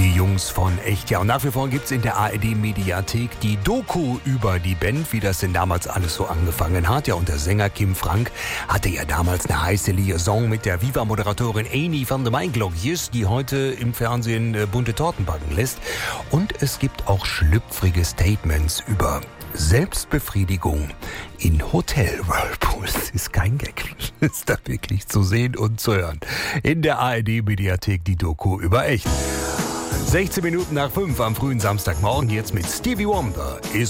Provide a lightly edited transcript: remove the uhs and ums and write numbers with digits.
Die Jungs von Echt. Ja, und nach wie vor gibt's in der ARD-Mediathek die Doku über die Band, wie das denn damals alles so angefangen hat. Ja, und der Sänger Kim Frank hatte ja damals eine heiße Liaison mit der Viva-Moderatorin Amy van der Maiglokjes, die heute im Fernsehen bunte Torten backen lässt. Und es gibt auch schlüpfrige Statements über Selbstbefriedigung in Hotel-Whirlpools. Das ist kein Gag. Das ist da wirklich zu sehen und zu hören. In der ARD-Mediathek die Doku über Echt. 16 Minuten nach 5 am frühen Samstagmorgen, jetzt mit Stevie Wonder. Is